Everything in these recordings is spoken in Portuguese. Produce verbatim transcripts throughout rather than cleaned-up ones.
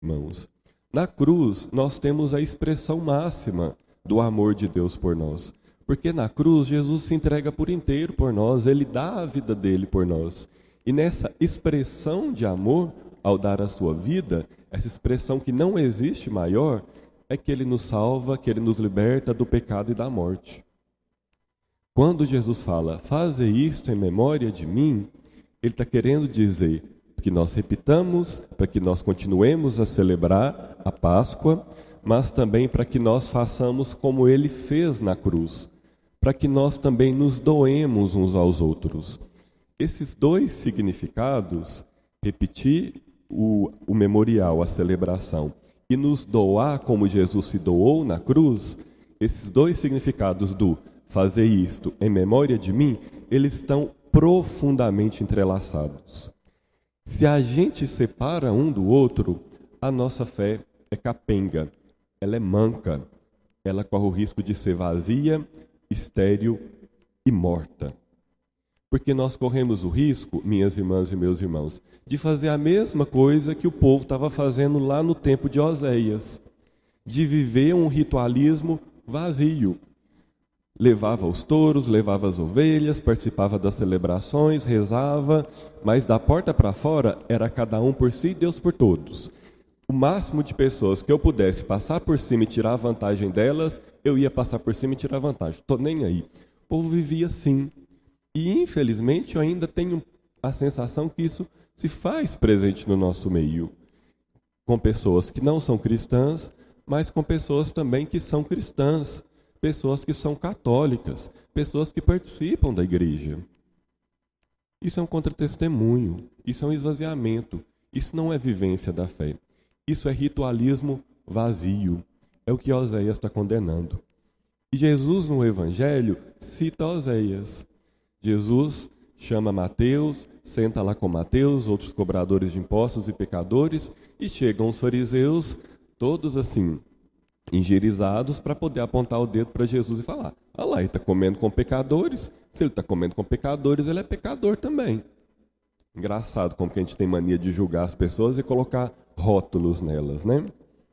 irmãos. Na cruz, nós temos a expressão máxima do amor de Deus por nós. Porque na cruz, Jesus se entrega por inteiro por nós, Ele dá a vida dele por nós. E nessa expressão de amor, ao dar a sua vida, essa expressão que não existe maior, é que Ele nos salva, que Ele nos liberta do pecado e da morte. Quando Jesus fala, faze isto em memória de mim, Ele está querendo dizer que nós repitamos, para que nós continuemos a celebrar a Páscoa, mas também para que nós façamos como Ele fez na cruz, para que nós também nos doemos uns aos outros. Esses dois significados, repetir o, o memorial, a celebração, e nos doar como Jesus se doou na cruz, esses dois significados do fazer isto em memória de mim, eles estão profundamente entrelaçados. Se a gente separa um do outro, a nossa fé é capenga, ela é manca, ela corre o risco de ser vazia, estéril e morta. Porque nós corremos o risco, minhas irmãs e meus irmãos, de fazer a mesma coisa que o povo estava fazendo lá no tempo de Oséias, de viver um ritualismo vazio. Levava os touros, levava as ovelhas, participava das celebrações, rezava, mas da porta para fora era cada um por si e Deus por todos. O máximo de pessoas que eu pudesse passar por cima e tirar vantagem delas, eu ia passar por cima e tirar vantagem. Estou nem aí. O povo vivia assim. E infelizmente eu ainda tenho a sensação que isso se faz presente no nosso meio. Com pessoas que não são cristãs, mas com pessoas também que são cristãs. Pessoas que são católicas, pessoas que participam da igreja. Isso é um contra-testemunho, isso é um esvaziamento, isso não é vivência da fé. Isso é ritualismo vazio, é o que Oséias está condenando. E Jesus no Evangelho cita Oséias. Jesus chama Mateus, senta lá com Mateus, outros cobradores de impostos e pecadores, e chegam os fariseus, todos assim, engerizados, para poder apontar o dedo para Jesus e falar, ah lá, ele está comendo com pecadores, se ele está comendo com pecadores, ele é pecador também. Engraçado como que a gente tem mania de julgar as pessoas e colocar rótulos nelas, né?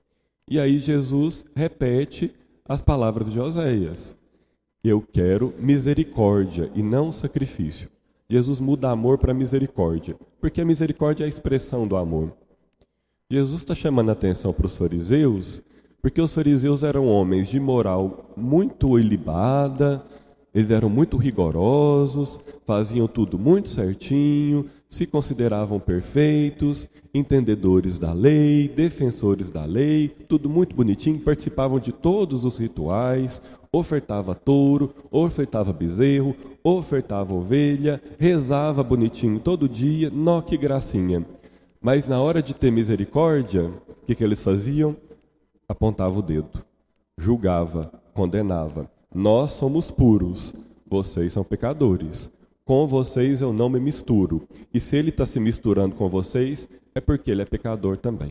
E aí Jesus repete as palavras de Oséias. Eu quero misericórdia e não sacrifício. Jesus muda amor para misericórdia, porque a misericórdia é a expressão do amor. Jesus está chamando a atenção para os fariseus, porque os fariseus eram homens de moral muito ilibada, eles eram muito rigorosos, faziam tudo muito certinho, se consideravam perfeitos, entendedores da lei, defensores da lei, tudo muito bonitinho, participavam de todos os rituais, ofertava touro, ofertava bezerro, ofertava ovelha, rezava bonitinho todo dia, nó que gracinha. Mas na hora de ter misericórdia, o que, que eles faziam? Apontava o dedo, julgava, condenava. Nós somos puros, vocês são pecadores. Com vocês eu não me misturo. E se ele está se misturando com vocês, é porque ele é pecador também.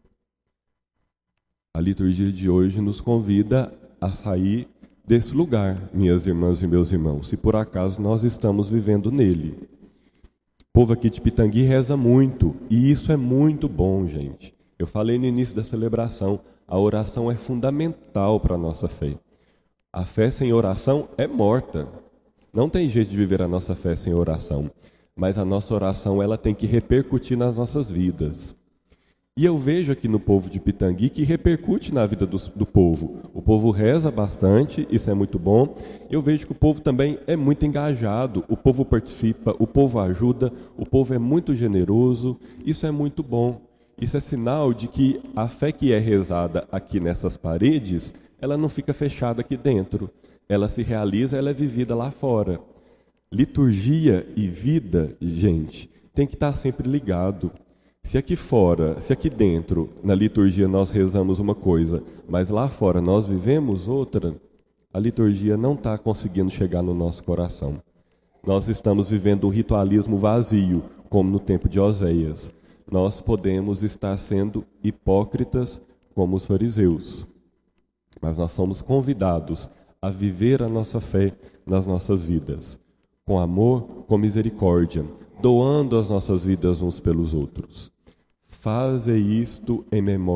A liturgia de hoje nos convida a sair desse lugar, minhas irmãs e meus irmãos, se por acaso nós estamos vivendo nele. O povo aqui de Pitangui reza muito, e isso é muito bom, gente. Eu falei no início da celebração, a oração é fundamental para a nossa fé. A fé sem oração é morta. Não tem jeito de viver a nossa fé sem oração. Mas a nossa oração ela tem que repercutir nas nossas vidas. E eu vejo aqui no povo de Pitangui que repercute na vida do, do povo. O povo reza bastante, isso é muito bom. Eu vejo que o povo também é muito engajado, o povo participa, o povo ajuda, o povo é muito generoso. Isso é muito bom. Isso é sinal de que a fé que é rezada aqui nessas paredes, ela não fica fechada aqui dentro. Ela se realiza, ela é vivida lá fora. Liturgia e vida, gente, tem que estar sempre ligado. Se aqui fora, se aqui dentro, na liturgia nós rezamos uma coisa, mas lá fora nós vivemos outra, a liturgia não está conseguindo chegar no nosso coração. Nós estamos vivendo um ritualismo vazio, como no tempo de Oséias. Nós podemos estar sendo hipócritas como os fariseus. Mas nós somos convidados a viver a nossa fé nas nossas vidas, com amor, com misericórdia, doando as nossas vidas uns pelos outros. Faze isto em memória